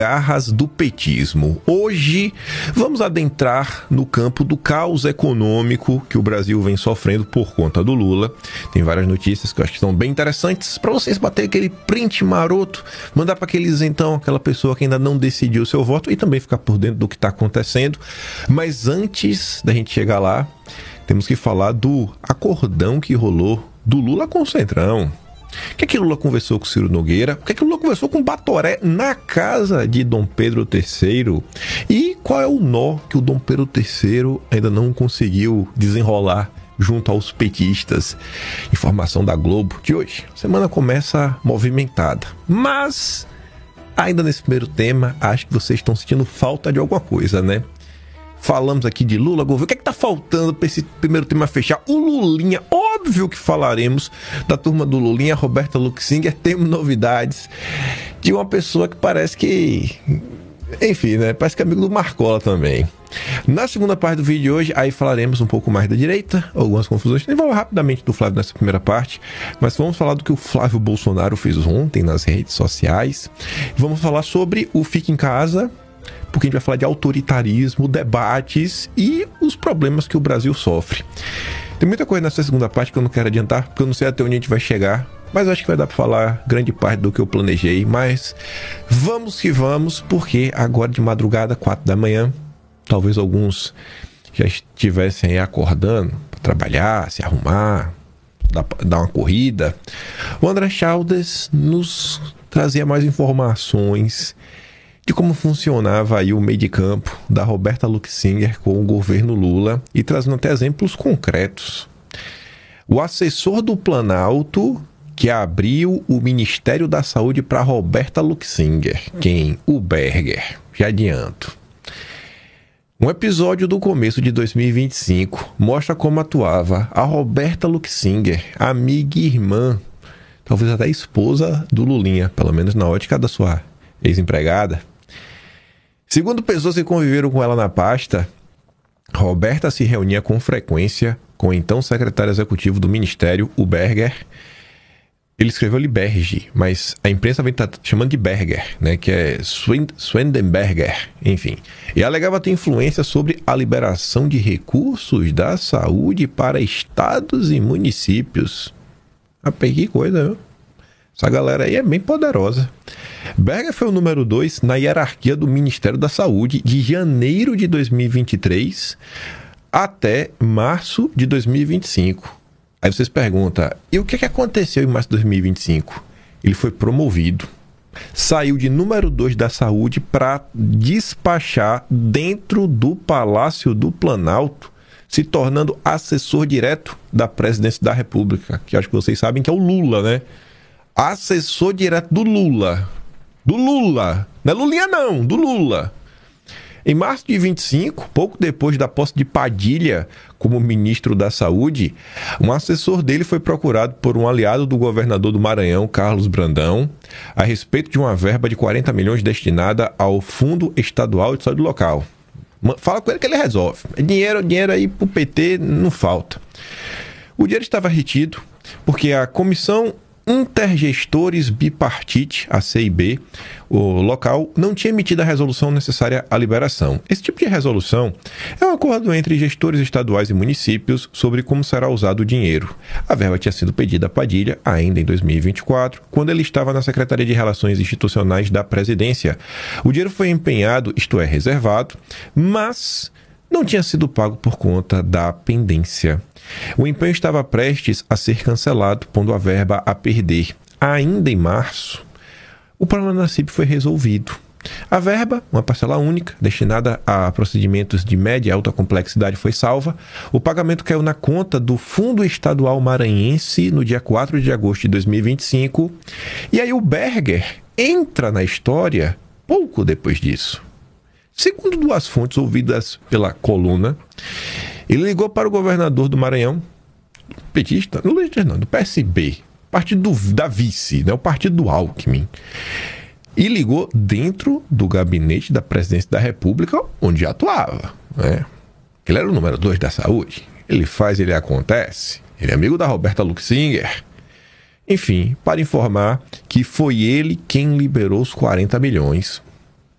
Garras do petismo. Hoje vamos adentrar no campo do caos econômico que o Brasil vem sofrendo por conta do Lula. Tem várias notícias que eu acho que são bem interessantes para vocês baterem aquele print maroto, mandar para aqueles então, aquela pessoa que ainda não decidiu o seu voto e também ficar por dentro do que está acontecendo. Mas antes da gente chegar lá, temos que falar do acordão que rolou do Lula com o Centrão. O que é que Lula conversou com Ciro Nogueira? O que é que Lula conversou com Batoré na casa de Dom Pedro III? E qual é o nó que o Dom Pedro III ainda não conseguiu desenrolar junto aos petistas? Informação da Globo de hoje. A semana começa movimentada, mas ainda nesse primeiro tema, acho que vocês estão sentindo falta de alguma coisa, né? Falamos aqui de Lula, governo. O que é que tá faltando para esse primeiro tema fechar? O Lulinha. Óbvio que falaremos da turma do Lulinha, Roberta Luxinger. Temos novidades de uma pessoa que parece que... Enfim, né? Parece que é amigo do Marcola também. Na segunda parte do vídeo de hoje, aí falaremos um pouco mais da direita, algumas confusões. Nem vou rapidamente do Flávio nessa primeira parte, mas vamos falar do que o Flávio Bolsonaro fez ontem nas redes sociais. Vamos falar sobre o Fica em Casa, porque a gente vai falar de autoritarismo, debates e os problemas que o Brasil sofre. Tem muita coisa nessa segunda parte que eu não quero adiantar, porque eu não sei até onde a gente vai chegar, mas eu acho que vai dar para falar grande parte do que eu planejei. Mas vamos que vamos, porque agora de madrugada, 4 da manhã, talvez alguns já estivessem aí acordando para trabalhar, se arrumar, dar uma corrida. O André Chaldes nos trazia mais informações de como funcionava aí o meio de campo da Roberta Luxinger com o governo Lula e trazendo até exemplos concretos. O assessor do Planalto que abriu o Ministério da Saúde para Roberta Luxinger. Quem? O Berger. Já adianto. Um episódio do começo de 2025 mostra como atuava a Roberta Luxinger, amiga e irmã, talvez até esposa do Lulinha, pelo menos na ótica da sua ex-empregada. Segundo pessoas que conviveram com ela na pasta, Roberta se reunia com frequência com o então secretário executivo do Ministério, o Berger. Ele escreveu Liberge, mas a imprensa vem chamando de Berger, né, que é Swendenberger, enfim. E alegava ter influência sobre a liberação de recursos da saúde para estados e municípios. Rapaz, que coisa, viu? Essa galera aí é bem poderosa. Berger foi o número 2 na hierarquia do Ministério da Saúde de janeiro de 2023 até março de 2025. Aí vocês perguntam, e o que aconteceu em março de 2025? Ele foi promovido, saiu de número 2 da saúde para despachar dentro do Palácio do Planalto, se tornando assessor direto da Presidência da República, que acho que vocês sabem que é o Lula, né? Assessor direto do Lula. Do Lula. Não é Lulinha não, do Lula. Em março de 25, pouco depois da posse de Padilha como ministro da Saúde, um assessor dele foi procurado por um aliado do governador do Maranhão, Carlos Brandão, a respeito de uma verba de 40 milhões destinada ao Fundo Estadual de Saúde Local. Fala com ele que ele resolve. Dinheiro aí pro PT não falta. O dinheiro estava retido porque a Comissão Intergestores Bipartite, a CIB, o local, não tinha emitido a resolução necessária à liberação. Esse tipo de resolução é um acordo entre gestores estaduais e municípios sobre como será usado o dinheiro. A verba tinha sido pedida a Padilha ainda em 2024, quando ele estava na Secretaria de Relações Institucionais da Presidência. O dinheiro foi empenhado, isto é, reservado, mas não tinha sido pago por conta da pendência. O empenho estava prestes a ser cancelado, pondo a verba a perder. Ainda em março, o problema da CIB foi resolvido. A verba, uma parcela única, destinada a procedimentos de média e alta complexidade, foi salva. O pagamento caiu na conta do Fundo Estadual Maranhense no dia 4 de agosto de 2025. E aí o Berger entra na história pouco depois disso. Segundo duas fontes ouvidas pela coluna, ele ligou para o governador do Maranhão, petista, não, do PSB, partido da vice, né, o partido do Alckmin, e ligou dentro do gabinete da Presidência da República, onde atuava, né? Ele era o número 2 da saúde, ele faz, ele acontece, ele é amigo da Roberta Luxinger. Enfim, para informar que foi ele quem liberou os 40 milhões